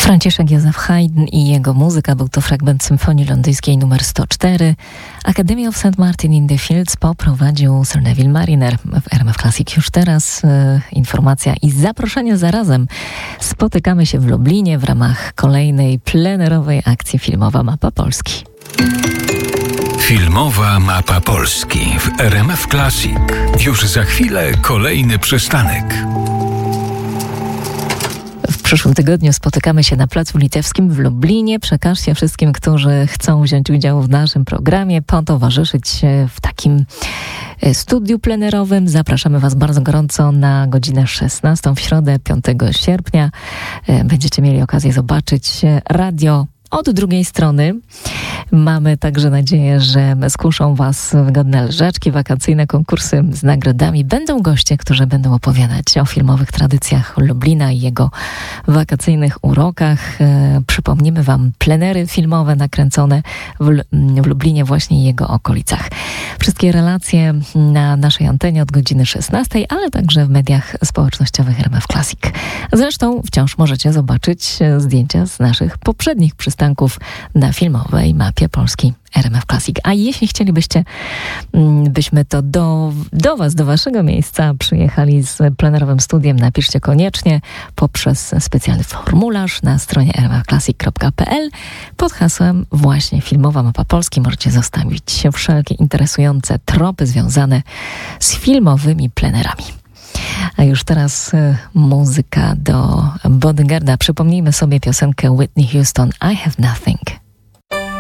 Franciszek Józef Haydn i jego muzyka. Był to fragment Symfonii Londyńskiej nr 104. Academy of St. Martin in the Fields poprowadził Sir Neville Marriner. W RMF Classic już teraz informacja i zaproszenie zarazem. Spotykamy się w Lublinie w ramach kolejnej plenerowej akcji Filmowa Mapa Polski. Filmowa Mapa Polski w RMF Classic. Już za chwilę kolejny przystanek. W przyszłym tygodniu spotykamy się na Placu Litewskim w Lublinie. Przekażcie wszystkim, którzy chcą wziąć udział w naszym programie, potowarzyszyć w takim studiu plenerowym. Zapraszamy Was bardzo gorąco na godzinę 16 w środę 5 sierpnia. Będziecie mieli okazję zobaczyć radio od drugiej strony. Mamy także nadzieję, że skuszą Was wygodne leżaczki, wakacyjne konkursy z nagrodami. Będą goście, którzy będą opowiadać o filmowych tradycjach Lublina i jego wakacyjnych urokach. Przypomnimy Wam plenery filmowe nakręcone w Lublinie właśnie i jego okolicach. Wszystkie relacje na naszej antenie od godziny 16, ale także w mediach społecznościowych RMF Classic. Zresztą wciąż możecie zobaczyć zdjęcia z naszych poprzednich przystanków na filmowej mapie Polski RMF Classic. A jeśli chcielibyście, byśmy to do Was, do Waszego miejsca przyjechali z plenerowym studiem, napiszcie koniecznie poprzez specjalny formularz na stronie rmfclassic.pl pod hasłem właśnie Filmowa Mapa Polski. Możecie zostawić wszelkie interesujące tropy związane z filmowymi plenerami. A już teraz muzyka do Bodyguarda. Przypomnijmy sobie piosenkę Whitney Houston, I Have Nothing.